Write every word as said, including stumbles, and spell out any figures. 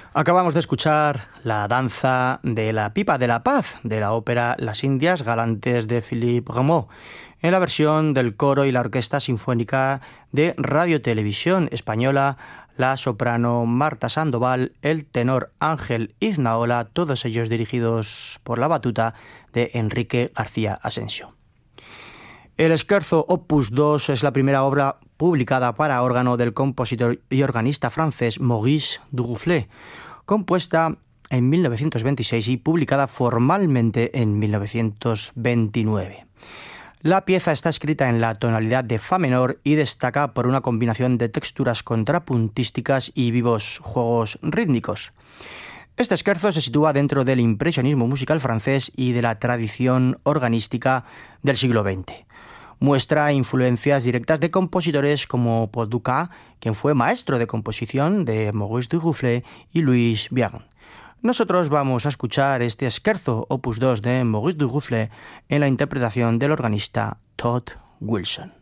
Acabamos de escuchar la danza de la pipa de la paz de la ópera Las Indias Galantes de Philippe Rameau, en la versión del coro y la orquesta sinfónica de Radio Televisión Española, la soprano Marta Sandoval, el tenor Ángel Iznaola, todos ellos dirigidos por la batuta de Enrique García Asensio. El Scherzo Opus dos es la primera obra publicada para órgano del compositor y organista francés Maurice Duruflé, compuesta en mil novecientos veintiséis y publicada formalmente en mil novecientos veintinueve. La pieza está escrita en la tonalidad de fa menor y destaca por una combinación de texturas contrapuntísticas y vivos juegos rítmicos. Este scherzo se sitúa dentro del impresionismo musical francés y de la tradición organística del siglo veinte. Muestra influencias directas de compositores como Paul Dukas, quien fue maestro de composición de Maurice Duruflé, y Louis Vierne. Nosotros vamos a escuchar este Scherzo Opus dos de Maurice Duruflé en la interpretación del organista Todd Wilson.